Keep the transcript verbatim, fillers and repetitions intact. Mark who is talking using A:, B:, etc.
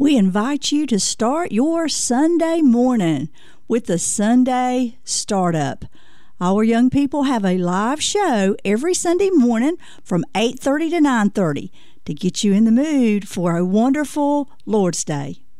A: We invite you to start your Sunday morning with the Sunday Startup. Our young people have a live show every Sunday morning from eight thirty to nine thirty to get you in the mood for a wonderful Lord's Day.